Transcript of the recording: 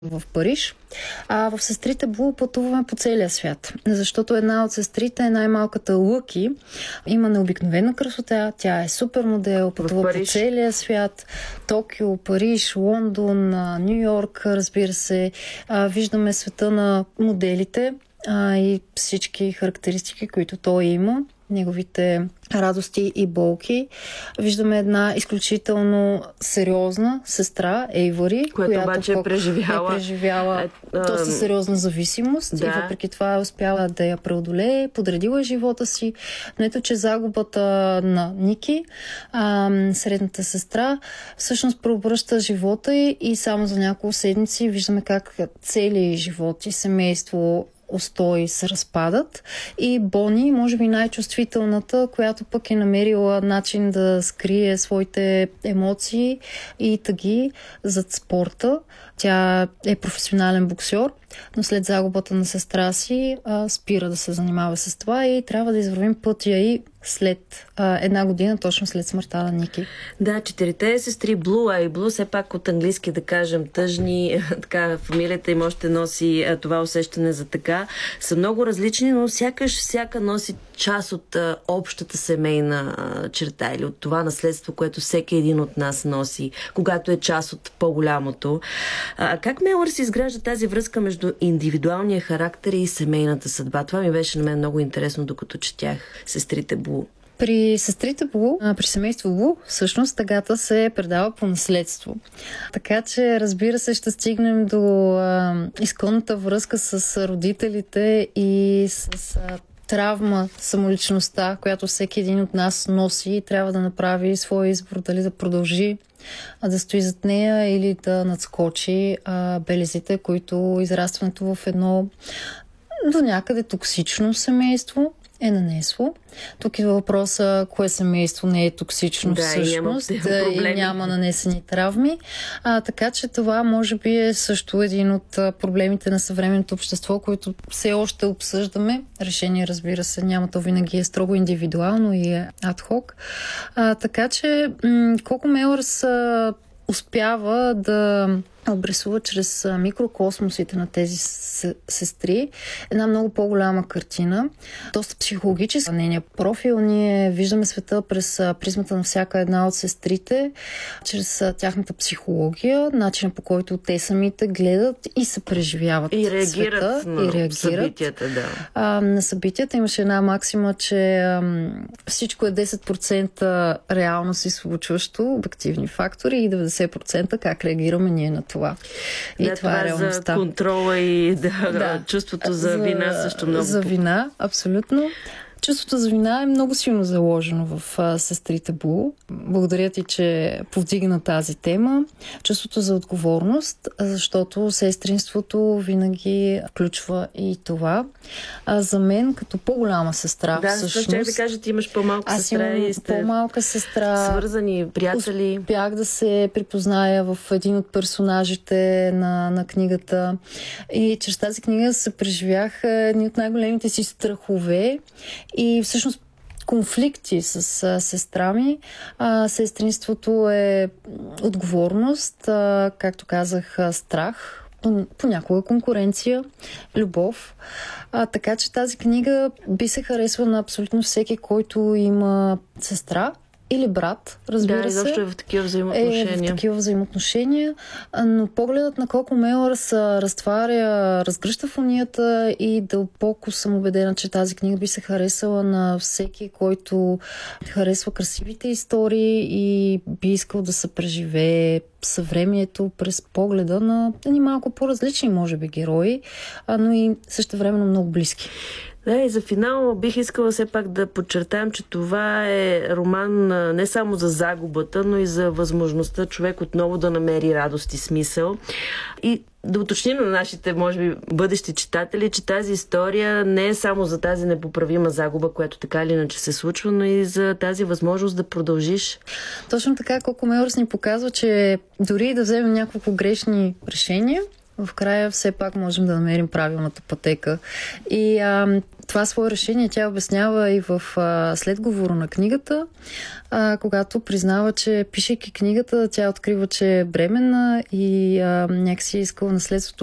в Париж. А в Сестрите Блу пътуваме по целия свят, защото една от сестрите е най-малката Лъки. Има необикновена красота, тя е супер модел, пътува по целия свят. Токио, Париж, Лондон, Ню Йорк, разбира се. Виждаме света на моделите и всички характеристики, които той има, неговите радости и болки. Виждаме една изключително сериозна сестра, Ейвори, която обаче е преживяла доста сериозна зависимост и въпреки това е успяла да я преодолее, подредила е живота си. Но ето, че загубата на Ники, средната сестра, всъщност преобръща живота й и само за няколко седмици виждаме как цели живот и семейство устои се разпадат. И Бони, може би най-чувствителната, която пък е намерила начин да скрие своите емоции и тъги зад спорта. Тя е професионален боксер, но след загубата на сестра си спира да се занимава с това и трябва да извървим пътя и след една година, точно след смъртта на Ники. Да, 4 сестри Блу, а и Блу все пак от английски да кажем тъжни, така фамилията им още носи това усещане за така. Са много различни, но сякаш всяка носи част от общата семейна черта или от това наследство, което всеки един от нас носи, когато е част от по-голямото. Как Мелърс изгражда тази връзка между индивидуалния характер и семейната съдба? Това ми беше на мен много интересно, докато четях Сестрите Блу. При Сестрите Блу, при семейство Блу, всъщност тъгата се предава по наследство. Така че, разбира се, ще стигнем до изконната връзка с родителите и с травма, самоличността, която всеки един от нас носи и трябва да направи своя избор, дали да продължи да стои зад нея или да надскочи белезите, които израстването в едно до някъде токсично семейство е нанесло. Тук е въпроса, кое семейство не е токсично всъщност и няма нанесени травми. Така че това може би е също един от проблемите на съвременното общество, които все още обсъждаме. Решение, разбира се, няма, то винаги е строго индивидуално и е адхок. Така че колко Мелърс успява да обрисува чрез микрокосмосите на тези сестри една много по-голяма картина. Доста психологически нейния профил. Ние виждаме света през призмата на всяка една от сестрите, чрез тяхната психология, начинът по който те самите гледат и се преживяват и реагират света. На събитията. Да. На събитията имаше една максима, че всичко е 10% реално си случващо, обективни фактори и 90% как реагираме ние на това. И това е реалността. За контрола и чувството за вина също много. За вина, абсолютно. Чувството за вина е много силно заложено в Сестрите Блу. Благодаря ти, че повдигна тази тема. Чувството за отговорност, защото сестринството винаги включва и това. За мен, като по-голяма сестра, всъщност... Да, да кажа, ти имаш по-малка сестра и сте по-малка сестра, свързани приятели. Успях да се припозная в един от персонажите на книгата и чрез тази книга се преживях едни от най-големите си страхове и всъщност конфликти с сестра ми. Сестринството е отговорност, както казах, страх, понякога конкуренция, любов. Така че тази книга би се харесва на абсолютно всеки, който има сестра или брат, разбира се. Да, изобщо е в такива взаимоотношения. В такива взаимоотношения, но погледът на колко Мелърс разтваря, разгръща фонията и дълбоко съм убедена, че тази книга би се харесала на всеки, който харесва красивите истории и би искал да се преживее съвремието през погледа на малко по-различни, може би, герои, но и същевременно много близки. Да, и за финал бих искала все пак да подчертаем, че това е роман не само за загубата, но и за възможността човек отново да намери радост и смисъл. И да уточним на нашите, може би, бъдещи читатели, че тази история не е само за тази непоправима загуба, която така или иначе се случва, но и за тази възможност да продължиш. Точно така, колко Мелърс ни показва, че дори да вземем няколко грешни решения в края все пак можем да намерим правилната пътека. И това свое решение тя обяснява и в следговора на книгата, когато признава, че пишейки книгата, тя открива, че е бременна и някакси е искала наследството